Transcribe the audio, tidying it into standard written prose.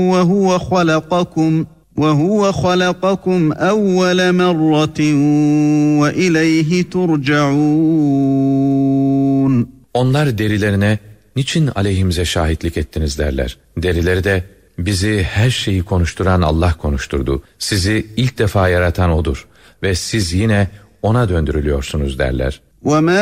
وَهُوَ خَلَقَكُمْ أَوَّلَ مَرَّةٍ وَإِلَيْهِ تُرْجَعُونَ. Onlar derilerine niçin aleyhimize şahitlik ettiniz derler. Derileri de bizi her şeyi konuşturan Allah konuşturdu. Sizi ilk defa yaratan O'dur ve siz yine O'na döndürülüyorsunuz derler. وَمَا